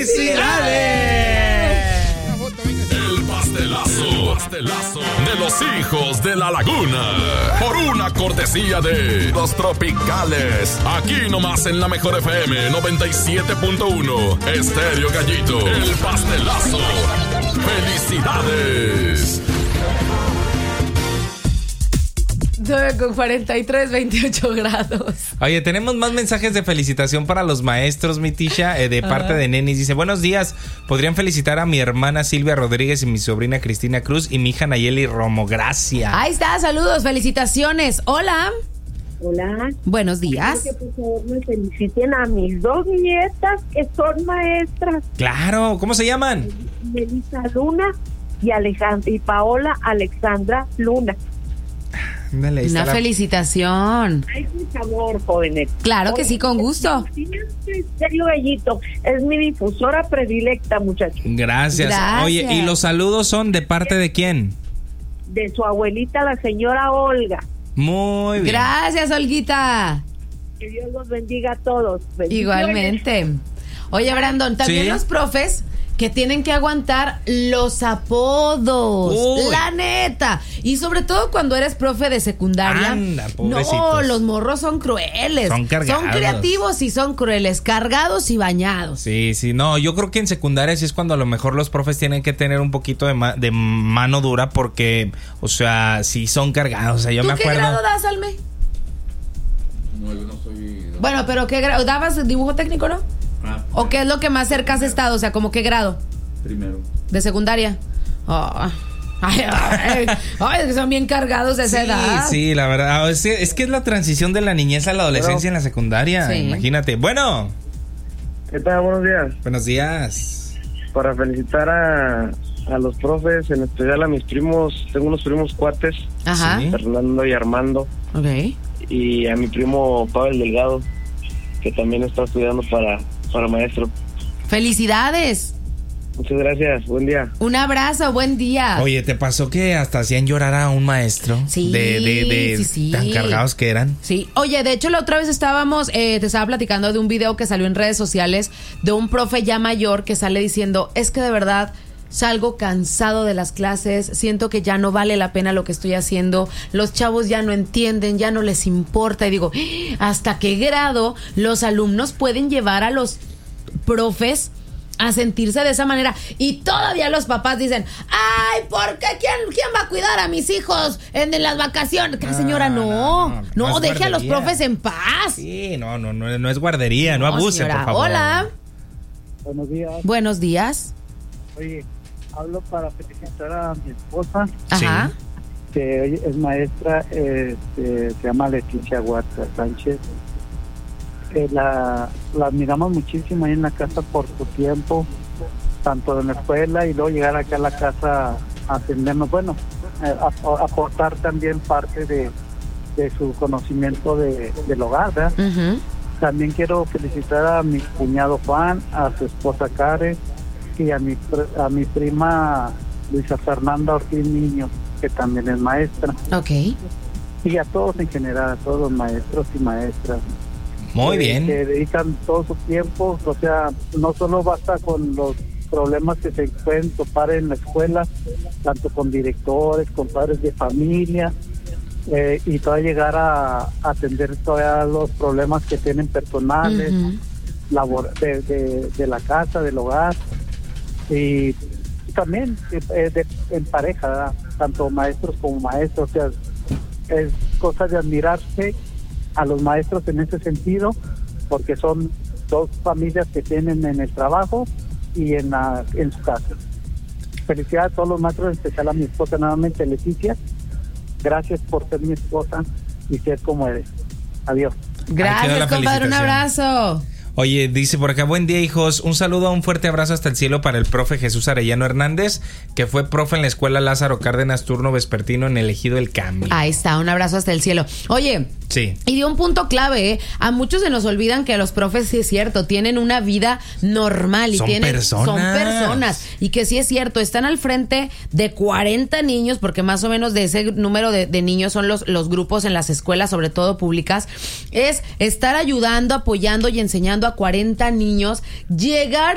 El pastelazo de los hijos de la laguna. Por una cortesía de los tropicales. Aquí nomás en la mejor FM 97.1. Estéreo Gallito. El pastelazo. ¡Felicidades! 9:43, 28 grados. Oye, tenemos más mensajes de felicitación para los maestros, mi Tisha, de parte de Nenis. Dice, buenos días, podrían felicitar a mi hermana Silvia Rodríguez y mi sobrina Cristina Cruz y mi hija Nayeli Romo. Gracias. Ahí está, saludos, felicitaciones. Hola. Hola. Buenos días. Quiero que por favor me feliciten a mis dos nietas que son maestras. Claro, ¿cómo se llaman? Melissa Luna y Paola Alexandra Luna. Dale, una felicitación. Ay, por favor, jóvenes. Claro que sí, con gusto. Estéreo Gallito es mi difusora predilecta, muchachos. Gracias. Oye, ¿y los saludos son de parte de quién? De su abuelita, la señora Olga. Muy bien. Gracias, Olguita. Que Dios los bendiga a todos. Igualmente. Oye, Brandon, también los profes que tienen que aguantar los apodos. Uy. La neta. Y sobre todo cuando eres profe de secundaria. Anda, no, los morros son crueles. Son cargados. Son creativos y son crueles. Cargados y bañados. Sí, no, yo creo que en secundaria sí es cuando a lo mejor los profes tienen que tener un poquito de mano dura porque, o sea, sí son cargados. O sea, yo me acuerdo. ¿Qué grado das, Alme? No, yo no soy... Bueno, pero ¿qué grado? ¿Dabas dibujo técnico, no? ¿O qué es lo que más cerca has estado? O sea, ¿como qué grado? Primero. ¿De secundaria? Oh. Ay, que son bien cargados de esa edad. Sí, la verdad. Es que es la transición de la niñez a la adolescencia en la secundaria. Sí. Imagínate. Bueno. ¿Qué tal? Buenos días. Buenos días. Para felicitar a los profes, en especial a mis primos. Tengo unos primos cuates. Ajá. Fernando y Armando. Ok. Y a mi primo Pablo Delgado, que también está estudiando para maestro. ¡Felicidades! Muchas gracias, buen día. Un abrazo, buen día. Oye, ¿te pasó que hasta hacían llorar a un maestro? Sí, sí. Tan cargados que eran. Sí, oye, de hecho la otra vez te estaba platicando de un video que salió en redes sociales de un profe ya mayor que sale diciendo, es que de verdad salgo cansado de las clases, siento que ya no vale la pena lo que estoy haciendo, los chavos ya no entienden, ya no les importa. Y digo, ¿hasta qué grado los alumnos pueden llevar a los profes a sentirse de esa manera? Y todavía los papás dicen, ay, ¿por qué? ¿Quién va a cuidar a mis hijos en las vacaciones? Señora, no deje a los profes en paz. Sí, no es guardería, no abuse, señora, por favor. Hola. Buenos días. Buenos días. Oye, hablo para felicitar a mi esposa. Ajá. Que es maestra, se llama Leticia Huerta Sánchez. La admiramos muchísimo ahí en la casa por su tiempo, tanto en la escuela y luego llegar acá a la casa a atendernos, aportar también parte de su conocimiento del hogar, ¿verdad? Uh-huh. También quiero felicitar a mi cuñado Juan, a su esposa Karen y a mi prima Luisa Fernanda Ortiz Niño, que también es maestra. Ok. Y a todos en general, a todos los maestros y maestras. Muy bien. Que dedican todo su tiempo, o sea, no solo basta con los problemas que se pueden topar en la escuela, tanto con directores, con padres de familia, y todavía llegar a atender todavía los problemas que tienen personales, uh-huh, de la casa, del hogar, y también en pareja, ¿verdad? Tanto maestros como maestros. O sea, es cosa de admirarse a los maestros en ese sentido, porque son dos familias que tienen en el trabajo y en su casa. Felicidades a todos los maestros, en especial a mi esposa nuevamente, Leticia. Gracias por ser mi esposa y ser como eres. Adiós. Gracias, compadre, un abrazo. Oye, dice por acá, buen día, hijos. Un saludo, un fuerte abrazo hasta el cielo para el profe Jesús Arellano Hernández, que fue profe en la escuela Lázaro Cárdenas, turno vespertino en el Ejido El Cambio. Ahí está, un abrazo hasta el cielo. Oye, sí, y dio un punto clave, ¿eh? A muchos se nos olvidan que los profes, sí es cierto, tienen una vida normal y son personas. Y que sí es cierto, están al frente de 40 niños, porque más o menos de ese número de niños son los grupos en las escuelas, sobre todo públicas. Es estar ayudando, apoyando y enseñando a 40 niños, llegar